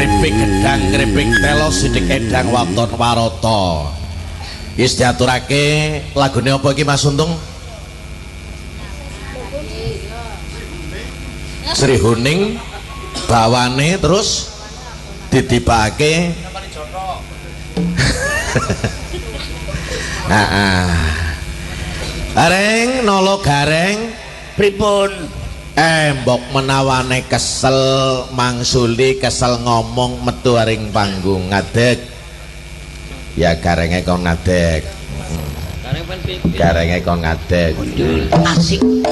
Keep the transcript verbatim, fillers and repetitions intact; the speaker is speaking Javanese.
Kripik gedang, kripik telo, sidik edang, waton waroto. Wis diaturake lagune apa iki Mas Untung? Sri Huning bawane terus ditibake. Heeh. Gareng nolo gareng pripun? Eh mbok menawane kesel mangsuli kesel ngomong metu aring panggung ngadeg. Ya garenge kon ngadeg. Garenge kon ngadeg. Asik.